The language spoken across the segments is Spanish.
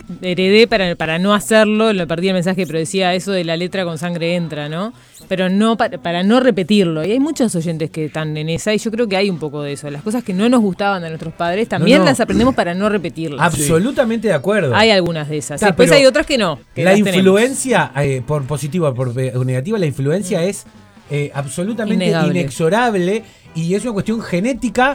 heredé para no hacerlo, lo perdí el mensaje, pero decía eso de la letra con sangre entra, ¿no? Pero no para no repetirlo. Y hay muchos oyentes que están en esa, y yo creo que hay un poco de eso. Las cosas que no nos gustaban de nuestros padres también las aprendemos para no repetirlas. Absolutamente de acuerdo. Hay algunas de esas. Claro, después hay otras que no. Que la influencia, por positiva o por negativa, la influencia es absolutamente inexorable, y es una cuestión genética.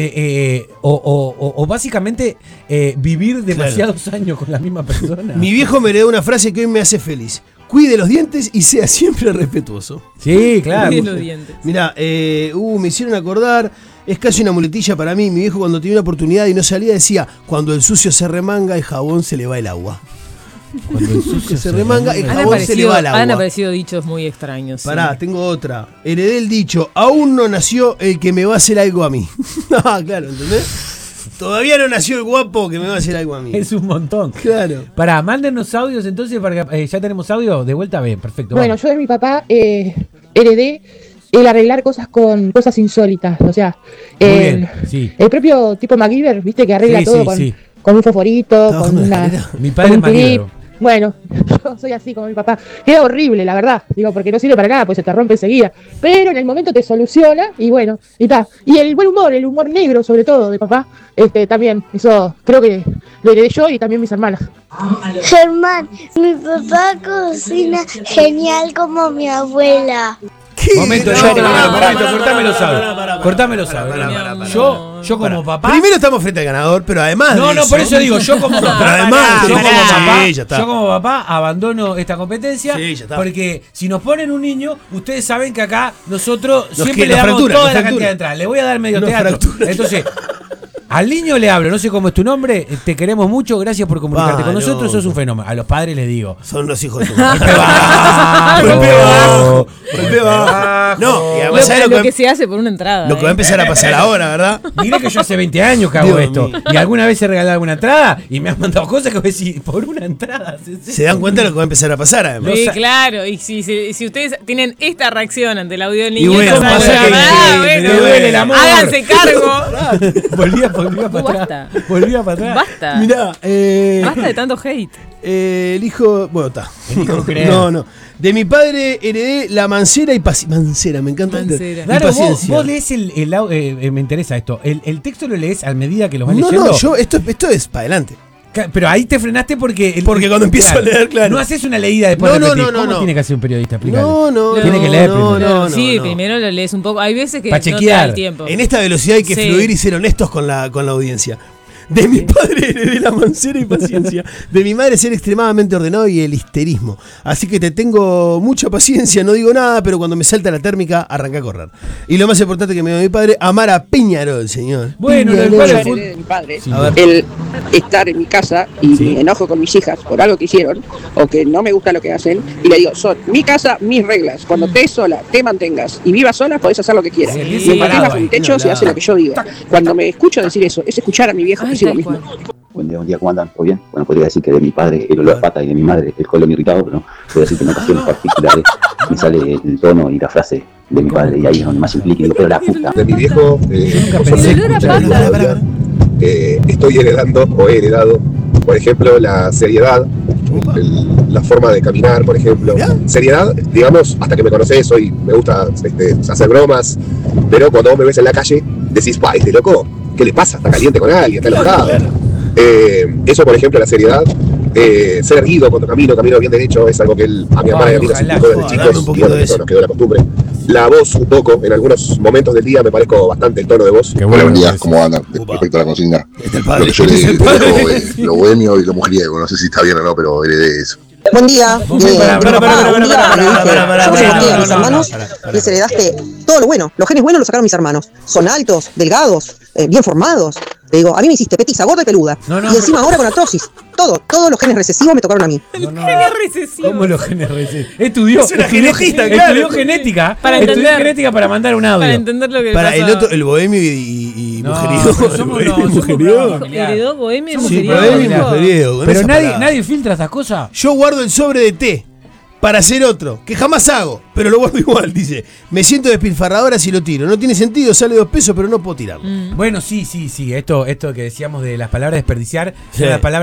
O básicamente vivir demasiados años con la misma persona. Mi viejo me heredó una frase que hoy me hace feliz: cuide los dientes y sea siempre respetuoso. Sí, claro. Cuide los dientes. Mirá, me hicieron acordar, es casi una muletilla para mí. Mi viejo, cuando tenía una oportunidad y no salía, decía: cuando el sucio se remanga, el jabón se le va el agua. Cuando el sucio se remanga, el jabón se le va el agua. Han aparecido dichos muy extraños. Pará, sí. tengo otra. Heredé el dicho: aún no nació el que me va a hacer algo a mí. Claro, ¿entendés? Todavía no nació el guapo que me va a hacer algo a mí. Es un montón. Claro. Pará, mándenos audios entonces, ya tenemos audio. De vuelta, bien, perfecto. Bueno, vamos. yo de mi papá heredé el arreglar cosas con cosas insólitas. O sea, bien, sí. El propio tipo MacGyver, viste, que arregla todo con un fosforito, con una. Mi padre es MacGyver. Bueno, yo soy así como mi papá. Queda horrible, la verdad. Digo, porque no sirve para nada, pues se te rompe enseguida. Pero en el momento te soluciona y bueno, y está. Y el buen humor, el humor negro sobre todo de papá, también. Eso creo que lo heredé yo y también mis hermanas. Germán, mi papá cocina genial como mi abuela. Momento, cortame los audios. Yo como papá. Primero estamos frente al ganador, pero además. No, por eso digo, yo como papá. Pero además, yo como papá abandono esta competencia. Sí, ya está. Porque si nos ponen un niño, ustedes saben que acá nosotros Nos siempre que- le la damos fractura, toda la la fractura. cantidad de entradas. Le voy a dar medio Nos teatro. fractura. Entonces, al niño le hablo, no sé cómo es tu nombre, te queremos mucho, gracias por comunicarte con nosotros, sos un fenómeno. A los padres les digo. Son los hijos de tu Golpe bajo. Golpe bajo. No, y además, ¿sabes Lo que se hace por una entrada. lo que va a empezar a pasar ahora, ¿verdad? Mire que yo hace 20 años que hago Dios esto. mío. Y alguna vez he regalado alguna entrada y me han mandado cosas que voy a decir, por una entrada. Se dan cuenta de lo que va a empezar a pasar, además. Sí, claro, y si ustedes tienen esta reacción ante el audio del Y niño, bueno, entonces, pasa que me duele el amor. háganse cargo. Volvía para atrás. Volvía para atrás. Basta. Mirá, Basta de tanto hate. el hijo. Bueno, está. El hijo creer. No. De mi padre heredé la mancera y paciencia. Mancera, me encanta. Mancera. Y Claro, paciencia. vos lees me interesa esto. ¿El texto lo lees a medida que lo vas No, leyendo? esto es para adelante. Pero ahí te frenaste porque Cuando empiezo a leer, claro. No haces una leída después No, de repetir. ¿Cómo tiene que hacer un periodista? Explícale. Tiene que leer primero. no, sí, no. primero lo lees un poco. Hay veces que Pa' no te da chequear. el tiempo. En esta velocidad hay que Sí. fluir y ser honestos con la audiencia. De mi padre heredé la mancera y paciencia. De mi madre ser extremadamente ordenado y el histerismo. Así que te tengo mucha paciencia, no digo nada, pero cuando me salta la térmica, arranca a correr. Y lo más importante que me dio mi padre, amar a Peñarol, señor. Bueno, en el Yo cual heredé de mi padre Sí. el estar en mi casa y me enojo con mis hijas por algo que hicieron o que no me gusta lo que hacen y le digo, son mi casa, mis reglas. Cuando estés sola, te mantengas y vivas sola, podés hacer lo que quieras. Sí, Y sí, mantengas parado en mi ahí. techo, se hace lo que yo digo. Cuando me escucho decir eso, es escuchar a mi viejo decir lo tal mismo. cual. Buen día, ¿cómo andan? ¿Todo bien? Bueno, podría decir que de mi padre el olor a pata y de mi madre el colon irritado, pero no. Podría decir que en ocasiones particulares me sale el tono y la frase de mi padre y ahí es donde más implica y digo, pero la puta. De mi viejo, pensé estoy heredando o he heredado, por ejemplo, la seriedad, la forma de caminar, por ejemplo. Seriedad, digamos, hasta que me conoces, me gusta hacer bromas, pero cuando vos me ves en la calle, decís, pa, este loco, ¿qué le pasa? ¿Está caliente con alguien? ¿Está enojado? Eso, por ejemplo, la seriedad. Ser erguido cuando camino bien derecho, es algo que a mi hermana y a mí nos inculcó desde chicos y bueno, eso nos quedó la costumbre. La voz un poco, en algunos momentos del día me parezco bastante el tono de voz. Qué bueno. Buen día, ¿cómo andan? Respecto a la consigna, lo que yo le dejo es lo bohemio y lo mujeriego, no sé si está bien o no, pero heredé eso. Buen día. Yo me a mis hermanos Pará. les heredaste todo lo bueno. Los genes buenos los sacaron mis hermanos. Son altos, delgados, bien formados. Te digo, a mí me hiciste petiza, gorda y peluda. No, y encima ahora con artrosis. Todos los genes recesivos me tocaron a mí. El genes recesivo. ¿Cómo los genes recesivos? Estudió genetista, claro. Estudió genética. Para Estudió entender. genética para mandar un audio. Para entender lo que Para pasa. el otro, el bohemio y No, mujeriego. pero somos El bohemio y un mujeriego. programa familiar. Heredó bohemio y Somos Sí, mujeriego. bohemio y dijo. mujeriego. con Pero esa nadie, parada. nadie filtra estas cosas. Yo guardo el sobre de té para hacer otro, que jamás hago, pero lo guardo igual, dice. Me siento despilfarradora si lo tiro. No tiene sentido, sale 2 pesos, pero no puedo tirarlo. Bueno, sí. Esto que decíamos de las palabras desperdiciar, Sí. son las palabras